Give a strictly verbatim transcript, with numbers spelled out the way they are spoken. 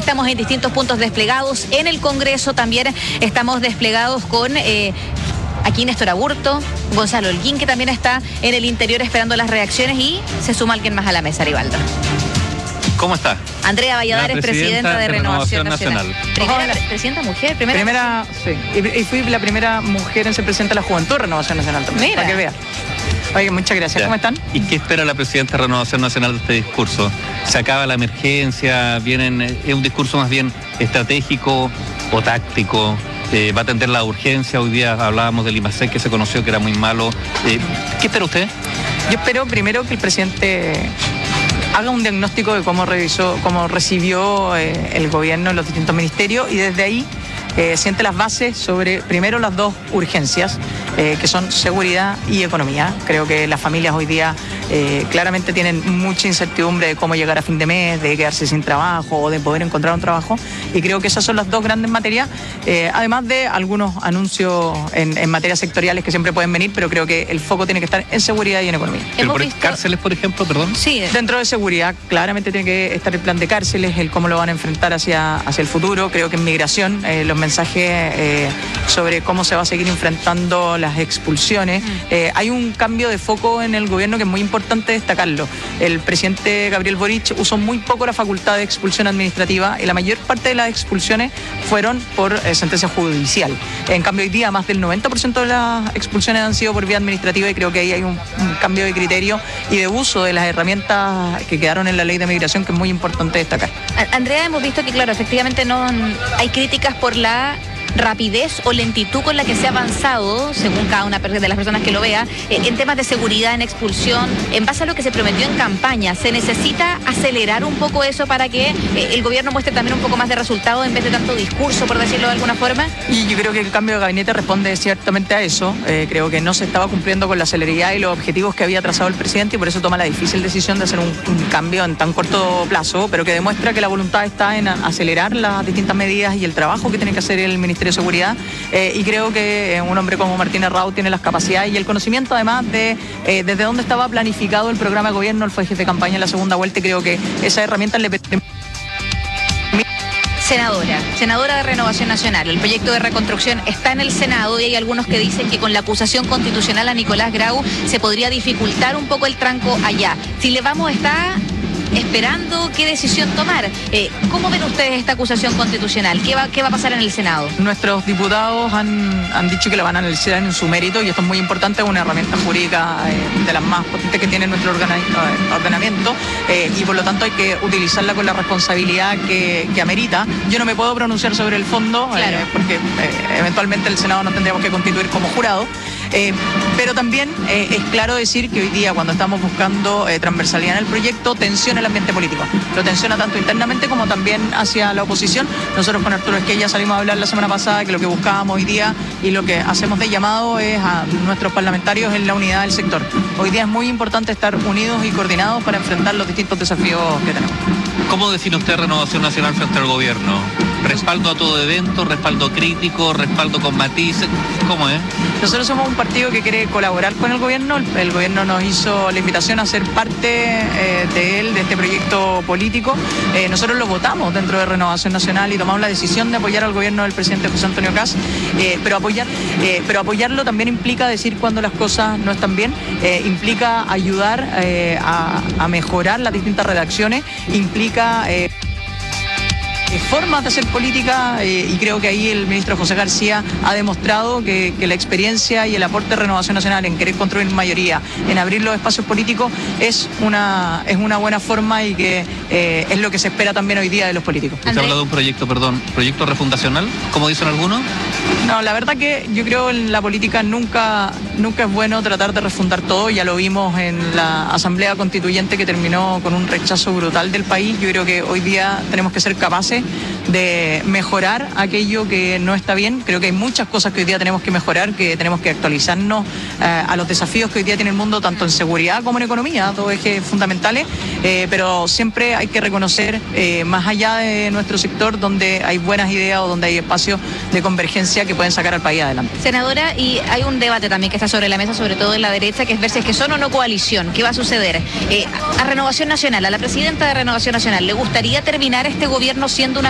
estamos en distintos puntos desplegados. En el Congreso también estamos desplegados con... Eh, Aquí Néstor Aburto, Gonzalo Holguín, que también está en el interior esperando las reacciones, y se suma alguien más a la mesa, Rivaldo. ¿Cómo está? Andrea Valladares, presidenta, presidenta de, de Renovación, Renovación Nacional. Nacional. Primera, Hola. presidenta mujer, primera. Primera, sí. Y, y fui la primera mujer en ser presidenta de la Juventud de Renovación Nacional también. Mira. Para que vea. Oye, muchas gracias. Ya. ¿Cómo están? ¿Y qué espera la presidenta de Renovación Nacional de este discurso? ¿Se acaba la emergencia? ¿Vienen, es un discurso más bien estratégico o táctico? Eh, ¿Va a atender la urgencia? Hoy día hablábamos del IMASEC, que se conoció que era muy malo. Eh, ¿Qué espera usted? Yo espero primero que el presidente haga un diagnóstico de cómo revisó, cómo recibió eh, el gobierno en los distintos ministerios, y desde ahí eh, siente las bases sobre, primero, las dos urgencias, eh, que son seguridad y economía. Creo que las familias hoy día eh, claramente tienen mucha incertidumbre de cómo llegar a fin de mes, de quedarse sin trabajo o de poder encontrar un trabajo, y creo que esas son las dos grandes materias, eh, además de algunos anuncios en, en materias sectoriales que siempre pueden venir, pero creo que el foco tiene que estar en seguridad y en economía. ¿Pero por visto... cárceles, por ejemplo, perdón? Sí. Dentro de seguridad, claramente tiene que estar el plan de cárceles, el cómo lo van a enfrentar hacia, hacia el futuro. Creo que en migración, eh, los mensajes eh, sobre cómo se va a seguir enfrentando las expulsiones. Mm. Eh, hay un cambio de foco en el gobierno que es muy importante destacarlo. El presidente Gabriel Boric usó muy poco la facultad de expulsión administrativa, y la mayor parte de las expulsiones fueron por eh, sentencia judicial. En cambio, hoy día más del noventa por ciento de las expulsiones han sido por vía administrativa, y creo que ahí hay un, un cambio de criterio y de uso de las herramientas que quedaron en la ley de migración, que es muy importante destacar. Andrea, hemos visto que, claro, efectivamente no hay críticas por la rapidez o lentitud con la que se ha avanzado, según cada una de las personas que lo vea, eh, en temas de seguridad, en expulsión, en base a lo que se prometió en campaña. ¿Se necesita acelerar un poco eso para que eh, el gobierno muestre también un poco más de resultados en vez de tanto discurso, por decirlo de alguna forma? Y yo creo que el cambio de gabinete responde ciertamente a eso. Eh, creo que no se estaba cumpliendo con la celeridad y los objetivos que había trazado el presidente, y por eso toma la difícil decisión de hacer un, un cambio en tan corto plazo, pero que demuestra que la voluntad está en acelerar las distintas medidas y el trabajo que tiene que hacer el Ministerio de Seguridad, eh, y creo que eh, un hombre como Martín Errao tiene las capacidades y el conocimiento, además de eh, desde dónde estaba planificado el programa de gobierno. Él fue jefe de campaña en la segunda vuelta, y creo que esas herramientas le permiten. Senadora, senadora de Renovación Nacional, el proyecto de reconstrucción está en el Senado, y hay algunos que dicen que con la acusación constitucional a Nicolás Grau se podría dificultar un poco el tranco allá. Si le vamos a estar esperando qué decisión tomar. Eh, ¿Cómo ven ustedes esta acusación constitucional? ¿Qué va, qué va a pasar en el Senado? Nuestros diputados han, han dicho que la van a analizar en su mérito, y esto es muy importante, es una herramienta jurídica eh, de las más potentes que tiene nuestro ordenamiento, eh, y por lo tanto hay que utilizarla con la responsabilidad que, que amerita. Yo no me puedo pronunciar sobre el fondo, claro. eh, porque eh, eventualmente el Senado nos tendríamos que constituir como jurado, eh, pero también eh, es claro decir que hoy día, cuando estamos buscando eh, transversalidad en el proyecto, tensiona el ambiente político. Lo tensiona tanto internamente como también hacia la oposición. Nosotros con Arturo Esquella salimos a hablar la semana pasada que lo que buscábamos hoy día y lo que hacemos de llamado es a nuestros parlamentarios en la unidad del sector. Hoy día es muy importante estar unidos y coordinados para enfrentar los distintos desafíos que tenemos. ¿Cómo define usted Renovación Nacional frente al gobierno? ¿Respaldo a todo evento, respaldo crítico, respaldo con matices? ¿Cómo es? Nosotros somos un partido que quiere colaborar con el gobierno. El, el gobierno nos hizo la invitación a ser parte eh, de él, de este proyecto político. Eh, nosotros lo votamos dentro de Renovación Nacional y tomamos la decisión de apoyar al gobierno del presidente José Antonio Kast, eh, pero, apoyar, eh, pero apoyarlo también implica decir cuando las cosas no están bien, eh, implica ayudar eh, a, a mejorar las distintas redacciones, implica... Eh, formas de hacer política, eh, y creo que ahí el ministro José García ha demostrado que, que la experiencia y el aporte de Renovación Nacional en querer construir mayoría, en abrir los espacios políticos, es una, es una buena forma, y que eh, es lo que se espera también hoy día de los políticos. ¿Se habla de un proyecto, perdón, proyecto refundacional, como dicen algunos? No, la verdad que yo creo en la política nunca, nunca es bueno tratar de refundar todo. Ya lo vimos en la Asamblea Constituyente, que terminó con un rechazo brutal del país. Yo creo que hoy día tenemos que ser capaces de mejorar aquello que no está bien. Creo que hay muchas cosas que hoy día tenemos que mejorar, que tenemos que actualizarnos eh, a los desafíos que hoy día tiene el mundo, tanto en seguridad como en economía, dos ejes fundamentales, eh, pero siempre hay que reconocer, eh, más allá de nuestro sector, donde hay buenas ideas o donde hay espacios de convergencia que pueden sacar al país adelante. Senadora, y hay un debate también que está sobre la mesa, sobre todo en la derecha, que es ver si es que son o no coalición. ¿Qué va a suceder? Eh, a Renovación Nacional, a la presidenta de Renovación Nacional, ¿le gustaría terminar este gobierno siendo una